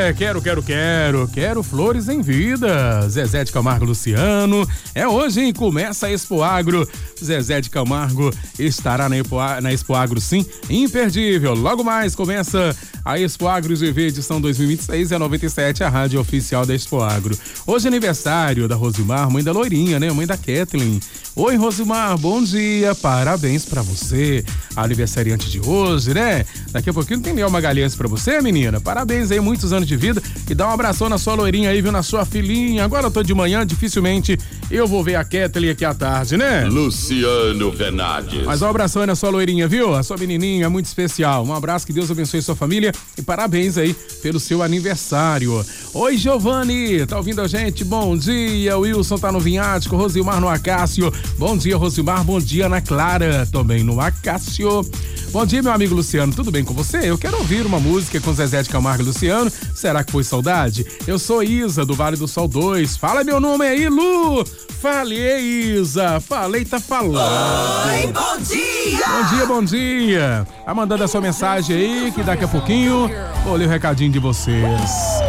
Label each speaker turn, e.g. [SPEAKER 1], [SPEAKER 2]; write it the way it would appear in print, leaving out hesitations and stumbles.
[SPEAKER 1] Quero flores em vida. Zezé de Camargo Luciano. É hoje, hein? Começa a Expo Agro. Zezé de Camargo estará na Expo Agro, sim, imperdível. Logo mais começa a Expo Agro GV edição 2026 e a 97, a rádio oficial da Expo Agro. Hoje é aniversário da Rosimar, mãe da Loirinha, né? Mãe da Kathleen. Oi, Rosimar, bom dia, parabéns pra você. A aniversariante de hoje, né? Daqui a pouquinho tem Léo Magalhães pra você, menina. Parabéns aí, muitos anos de vida. E dá um abração na sua loirinha aí, viu? Na sua filhinha. Agora eu tô de manhã, dificilmente eu vou ver a Kathleen aqui à tarde, né?
[SPEAKER 2] Luciano Venades.
[SPEAKER 1] Mas um abração aí na sua loirinha, viu? A sua menininha, muito especial. Um abraço, que Deus abençoe sua família e parabéns aí pelo seu aniversário. Oi, Giovanni, tá ouvindo a gente? Bom dia, o Wilson tá no Vinhático, Rosilmar no Acácio. Bom dia, Rosilmar, bom dia, Ana Clara, também no Acácio. Bom dia, meu amigo Luciano, tudo bem com você? Eu quero ouvir uma música com Zezé de Camargo e Luciano. Será que foi saudade? Eu sou Isa, do Vale do Sol 2. Fala meu nome aí, Lu! Falei, Isa! Falei, tá falando.
[SPEAKER 3] Oi, bom dia!
[SPEAKER 1] Bom dia, bom dia! Tá mandando a sua mensagem aí, que daqui a pouquinho vou ler o recadinho de vocês.